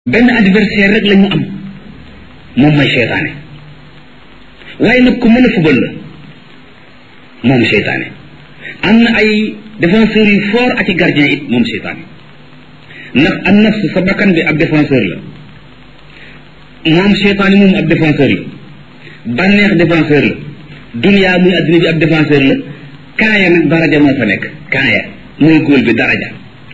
benn adversaire rek la ñu am moom mooy seytaane waaye nag ku mën a fubal la moom seytaane am na ay défenseurs yu fort ak i gardien it moom seytaane ndax an nafs sa bakkan bi ab défenseur la moom seytaane moom ab défenseur la bànneex défenseur la duniyaa muy adduna bi ab défenseur la kaaya nag daraja moo fa nekk kaaya mooy góol bi daraja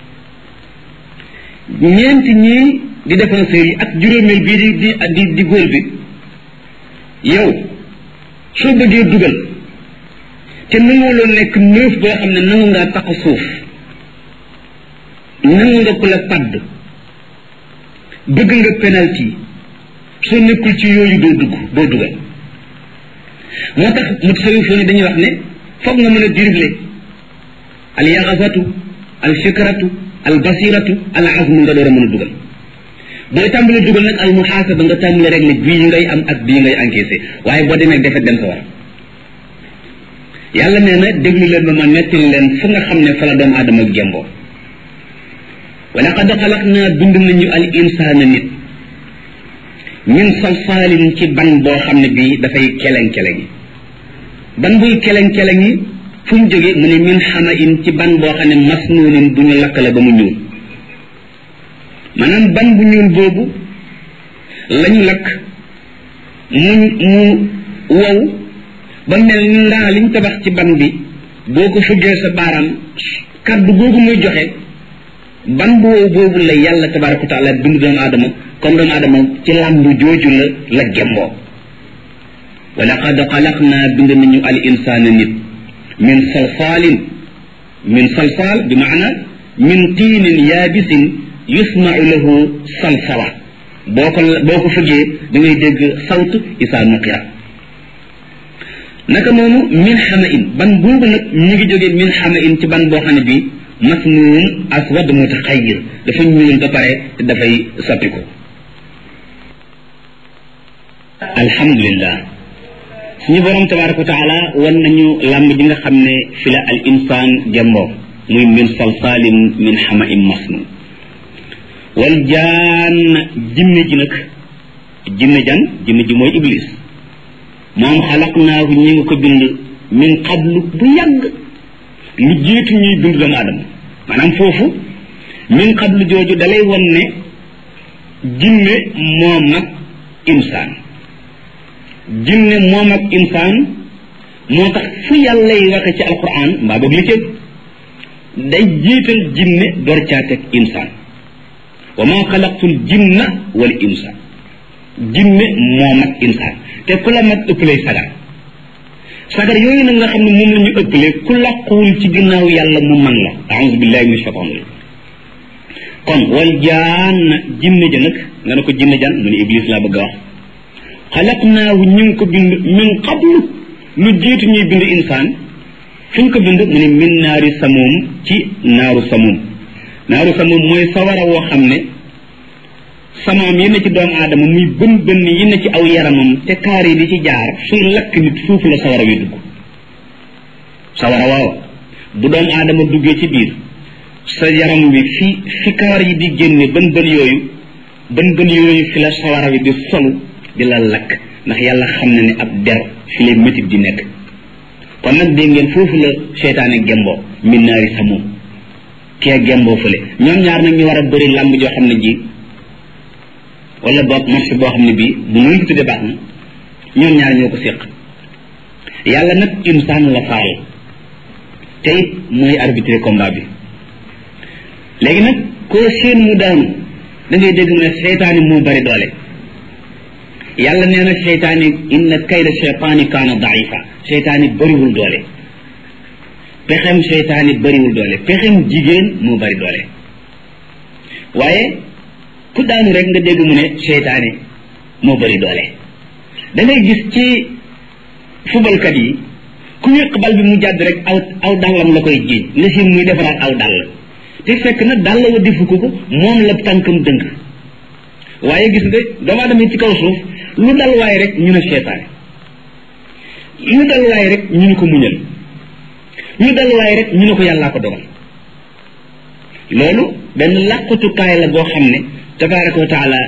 ñeenti ñii di défenseurs yi ak juróomeel bii di góol bi yow soo bëggee dugal te nanguwuloo nekk neuf boo xam ne nangu ngaa tax suuf nangu nga ku la padd bëgg nga penalty soo nekkul ci yooyu doo dugal moo tax mu solution yi dañuy wax ne foog nga mën a dribbler al yaxasatu al fikratu al basiratu al azmu nga door a mën a dugal booy tàmbali dugal nag al muhaasaba nga tàmbali rek ne bii ngay am ak bii ngay encaissé waaye boo demee defet dem sa war yàlla nee na déglu leen ba ma nettali leen fu nga xam ne fa la doomu aadama ak gemboo wa laqad xalaqnaa bind nañu al insaana nit min salsaalin ci ban boo xam ne bii dafay keleng-keleng yi ban buy keleng-keleng yi fu mu jógee mu ne min xama in ci ban boo xam ne masnuunin bu ñu lakk la ba mu ñuul maanaam ban bu ñuul boobu lañu lakk mu wow ba mel ni ndaa liñ tabax ci ban bi boo ko fëggee sa baaraam kaddu googu muy joxe ban bu wow boobu la yàlla tabaraka wa taala bind doomu aadama comme doomu aadama ci làmbu jooju la gemboo wa laqad xalaqnaa bind nañu al insaana nit min salsaal bi maana min tiinin yaabisin yusmau lahu salsala boo ko fëggee da ngay dégg sawt isaa nuqira naka noonu min xama in ban boobu nag ñu ngi jógee min xama in ci ban boo xam ne bii masnuun aswad mutaxayyir dafa ñuul ba pare te dafay soppi ko alhamdulillah suñu borom tabaraka wa taala wan nañu làmb ji nga xam ne fi la al insaan gemboo muy min salsaalin min xama in masnuun wal jaan jinne ji nag jinne ji mooy iblis moom xalaqnaahu ñi nga ko bind min qablu bu yàgg lu jiitu ñuy bind doomu aadama maanaam foofu min qablu jooju dalay won ne jinne moom ak insaan moo tax fu yàllay waxe ci alquran mbaa boog li cëg day jiital jinne door caateeg insaan wa maa xalaqtul jinna wal insa jinne moom ak insaan te ku la mag ëppalee sagar yooyu nag nga xam ne moom la ñu ëppalee ku làquwul ci ginnaaw yàlla mu man la a'uuzu billahi min shaytaan rajim kon wal jaan jinne ja nag nga ne ko jinne jan mu ne iblis laa bëgg a wax xalaqnaahu ñu ngi ko bind min qablu lu jiitu ñuy bind insaan fu ñu ko bind mu ne min naari samuum ci naaru samuum mooy sawara woo xam ne samaam yi ne ci doomu aadama muy bën yi ne ci aw yaramam te kaar yi di ci jaar suy lakk nit foofu la sawara wi dugg sawara waaw bu doomu aadama duggee ci biir sa yaram wi fi kaar yi di génne bën yooyu fi la sawara wi di solu di la lakk ndax yàlla xam na ne ab der fi lay métit di nekk kon nag dégg ngeen foofu la seytaane gemboo min naari samuum kee gemboo fële ñoom ñaar nag ñu war a bëri làmb joo xam ne ji wala boog marché boo xam ne bii bu nuñ ko tuddee baax na ñoom ñaar ñoo ko séq yàlla nag insaan la faal te it mooy arbitré combat bi léegi nag koo seen mu daanu da ngay dégg mu ne seytaani moo bari doole yàlla nee na seytaani inna kayda seytaani kaana daifa seytaani bariwul doole pexem seytaani bariwul doole pexem jigéen moo bari doole waaye ku daanu rek nga dégg mu ne seytaane moo bari doole da ngay gis ci fubalkat yi ku wéq bal bi mu jàdd rek aw dàllam la koy jiiñ nga si muy defaraat aw dàll te fekk na dàll wa defu ko moom la tànkam dënk waaye gis nga doomu aadama ci kaw suuf lu dal waaye rek ñu ne seytaane lu dal waaye rek ñu ne ko muñal lu dal waaye rek ñu ne ko yàllaa ko dogal loolu benn làqutukaay la boo xam ne tabaraka wa taala